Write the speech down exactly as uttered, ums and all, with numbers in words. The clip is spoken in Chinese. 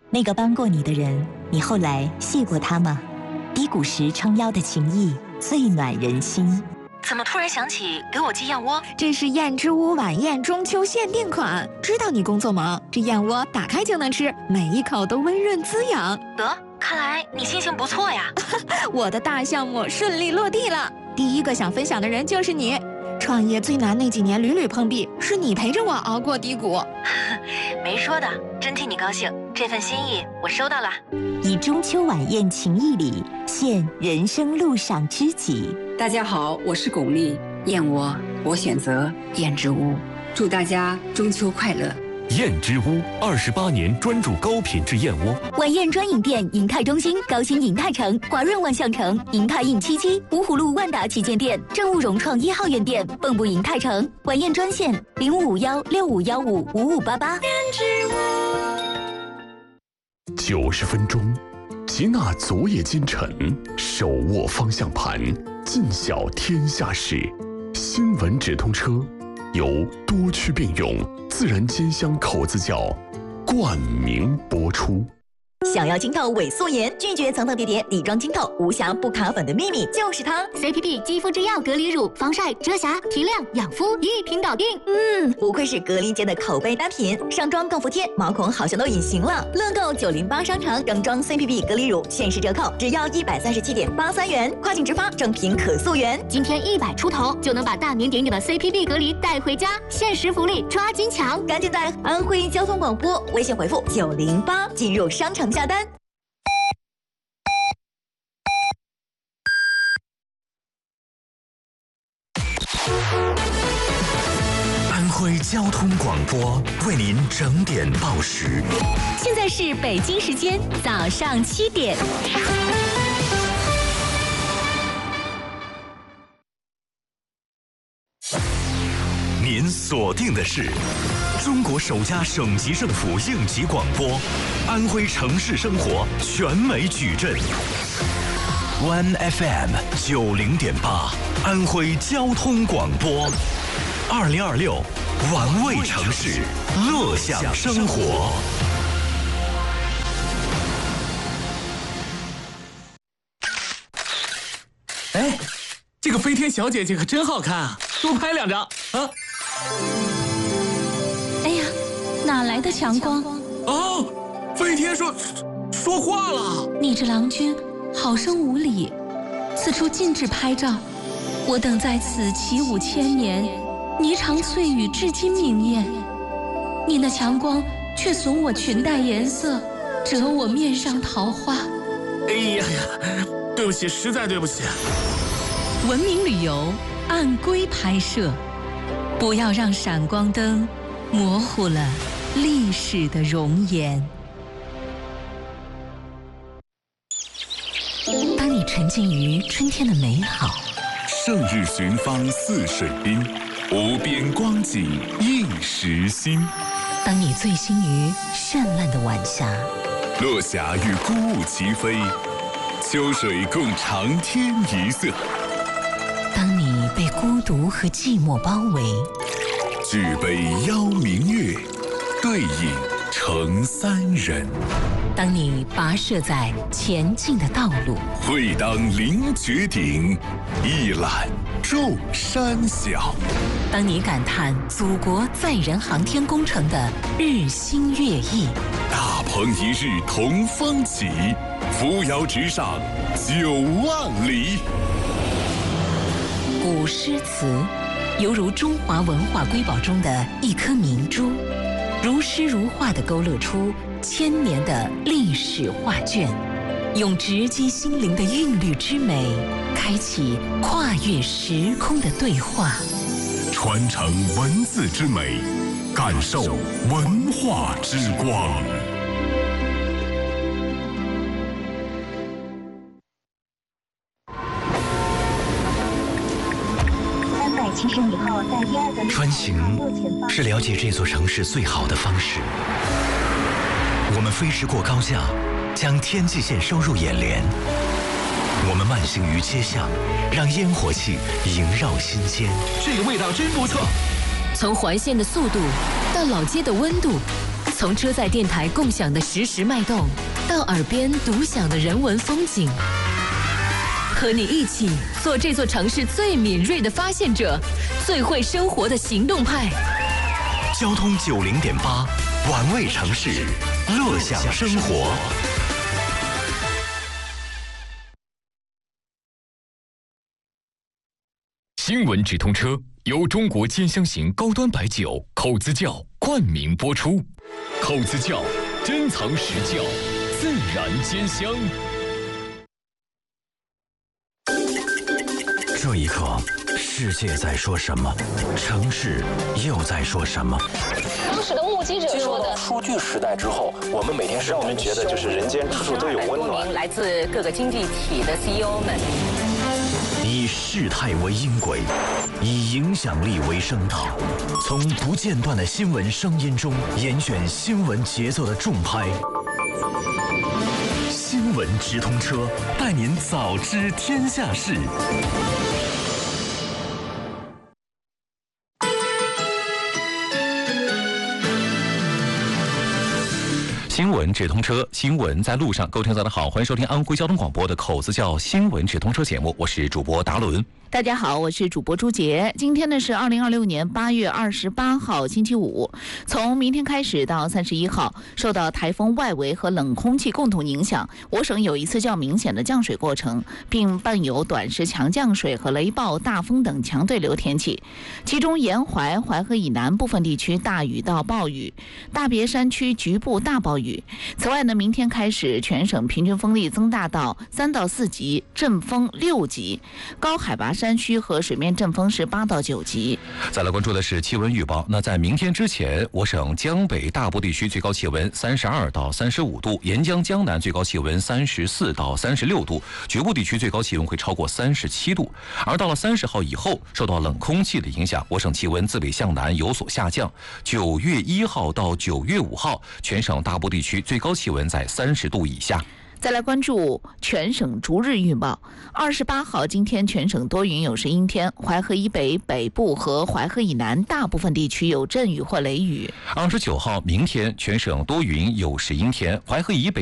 那个帮过你的人，你后来谢过他吗？低谷时撑腰的情谊，最暖人心。 怎么突然想起给我寄燕窝？ 这是燕之屋晚宴中秋限定款。知道你工作忙，这燕窝打开就能吃，每一口都温润滋养。 得，看来你心情不错呀。 我的大项目顺利落地了，第一个想分享的人就是你。创业最难那几年屡屡碰壁，是你陪着我熬过低谷。 没说的，真替你高兴，这份心意我收到了。 以中秋晚宴情谊礼，献人生路上知己。 大家好，我是巩俐，燕窝我选择燕之屋，祝大家中秋快乐。 燕之屋二十八年专注高品质燕窝。 晚宴专营店：银泰中心、高新银泰城、华润万象城、银泰印七七、芜湖路万达旗舰店、正务融创一号院店、蚌埠银泰城。晚宴专线：零五五幺六五幺五五五八八。燕之屋。九十分钟，吉纳昨夜今晨，手握方向盘，尽晓天下事。新闻直通车。由多区并用自然煎香口子窖冠名播出。 想要清透伪素颜，拒绝层层叠叠底妆清透，无瑕不卡粉的秘密就是它 C P P 肌肤之钥隔离乳，防晒、遮瑕、提亮、养肤一瓶搞定。 嗯，不愧是隔离间的口碑单品，上妆更服帖，毛孔好像都隐形了。乐购九零八商城整装 C P P 隔离乳限时折扣，只要一百三十七点八三元，跨境直发，正品可溯源。 今天一百出头就能把大名鼎鼎的 C P P 隔离带回家，限时福利抓紧抢！ 赶紧在安徽交通广播微信回复九零八进入商城下单。 安徽交通广播为您整点报时。 现在是北京时间早上七点。 您锁定的是中国首家省级政府应急广播，安徽城市生活全美矩阵。One F M 九零点八，安徽交通广播。二零二六，玩味城市，乐享生活。 哎，这个飞天小姐姐可真好看啊！多拍两张啊！ 哎呀，哪来的强光？ 哦，飞天说说话了。 你这郎君好生无礼，此处禁止拍照。我等在此起舞千年，霓裳翠羽至今明艳。你那强光却损我裙带颜色，折我面上桃花。 哎呀呀，对不起，实在对不起。 文明旅游按规拍摄，不要让闪光灯模糊了历史的容颜。 当你沉浸于春天的美好， 胜日寻芳泗水滨，无边光景映时心。 当你醉心于绚烂的晚霞， 落霞与孤鹜齐飞，秋水共长天一色。 当你被孤独和寂寞包围， 举杯邀明月，对影成三人。 当你跋涉在前进的道路， 会当凌绝顶，一览众山小。 当你感叹祖国载人航天工程的日新月异， 大鹏一日同风起，扶摇直上九万里。 古诗词犹如中华文化瑰宝中的一颗明珠，如诗如画地勾勒出千年的历史画卷，用直击心灵的韵律之美，开启跨越时空的对话， 传承文字之美，感受文化之光。 穿行是了解这座城市最好的方式。我们飞驰过高架，将天际线收入眼帘。我们慢行于街巷，让烟火气萦绕心间。 这个味道真不错。 从环线的速度到老街的温度， 从车载电台共享的实时脉动，到耳边独享的人文风景，和你一起做这座城市最敏锐的发现者，最会生活的行动派。 交通九零点八，玩味城市，乐享生活。 新闻直通车由中国尖香型高端白酒口子窖冠名播出。口子窖，珍藏实窖，自然尖香。 这一刻，世界在说什么？城市又在说什么？ 当时的目击者说的。 数据时代之后，我们每天让我们觉得就是人间处处都有温暖。 来自各个经济体的 C E O 们。 以事态为音轨，以影响力为声塔，从不间断的新闻声音中严选新闻节奏的重拍。新闻直通车，带您早知天下事。 新闻直通车，新闻在路上。各位听众早上好，欢迎收听安徽交通广播的口子窖新闻直通车节目，我是主播达伦。 大家好，我是主播朱杰。今天呢是二零二六年八月二十八号星期五。从明天开始到三十一号，受到台风外围和冷空气共同影响，我省有一次较明显的降水过程，并伴有短时强降水和雷暴、大风等强对流天气。其中沿淮、淮河以南部分地区大雨到暴雨，大别山区局部大暴雨。此外呢，明天开始全省平均风力增大到三到四级，阵风六级，高海拔山区和水面阵风是八到九级。 再来关注的是气温预报。那在明天之前，我省江北大部地区最高气温三十二到三十五度，沿江江南最高气温三十四到三十六度，局部地区最高气温会超过三十七度。而到了三十号以后，受到冷空气的影响，我省气温自北向南有所下降。九月一号到九月五号，全省大部地区最高气温在三十度以下。 再来关注全省逐日预报。二十八号，今天全省多云有时阴天，淮河以北、北部和淮河以南大部分地区有阵雨或雷雨。 二十九号，明天全省多云有时阴天，淮河以北